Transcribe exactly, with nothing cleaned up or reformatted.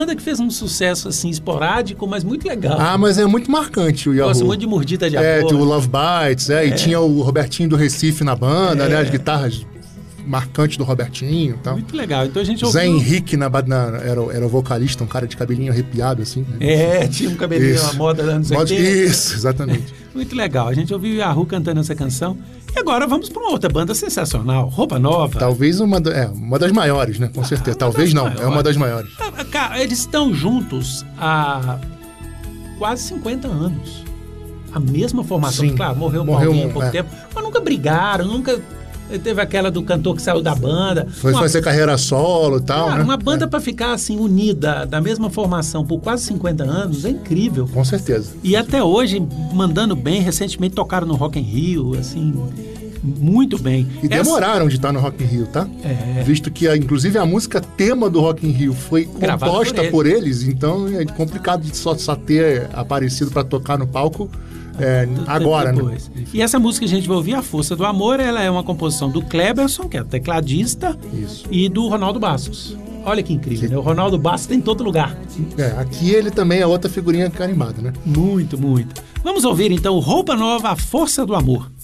banda que fez um sucesso assim esporádico, mas muito legal. Ah, mas é muito marcante o Yahoo. Gosto muito de Mordida de É, Amor. tem o Love Bites, é, é. E tinha o Robertinho do Recife na banda, é. né? As guitarras marcantes do Robertinho e tal. Muito legal. Então a gente ouviu... Zé Henrique na, na, era, era o vocalista, um cara de cabelinho arrepiado, assim. Né? É, tinha um cabelinho, isso. A moda dos anos oitenta. Isso, exatamente. Muito legal. A gente ouviu o Yahoo cantando essa canção. E agora vamos para uma outra banda sensacional, Roupa Nova. Talvez uma, é, uma das maiores, né? Com certeza. Ah, Talvez não, maiores. É uma das maiores. Eles estão juntos há quase cinquenta anos. A mesma formação. Sim, claro, morreu, morreu um, há pouco é. tempo. Mas nunca brigaram, nunca... Teve aquela do cantor que saiu da banda. Foi uma... fazer carreira solo e tal, Cara, né? Uma banda é. para ficar assim unida, da mesma formação por quase cinquenta anos, é incrível. Com certeza. E até hoje, mandando bem, recentemente tocaram no Rock in Rio, assim, muito bem. E Essa... demoraram de estar no Rock in Rio, tá? É. Visto que, inclusive, a música tema do Rock in Rio foi Gravado composta por, ele. por eles, então é complicado de só, só ter aparecido para tocar no palco. É, agora, né? E essa música que a gente vai ouvir, A Força do Amor, ela é uma composição do Kleberson, que é o tecladista, Isso. e do Ronaldo Bastos. Olha que incrível, que... né? O Ronaldo Bastos tem em todo lugar. É, aqui ele também é outra figurinha carimbada, né? Muito, muito. Vamos ouvir então Roupa Nova, A Força do Amor.